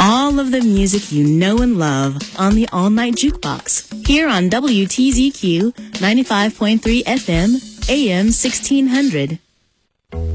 All of the music you know and love on the All Night Jukebox, here on WTZQ 95.3 FM, AM 1600.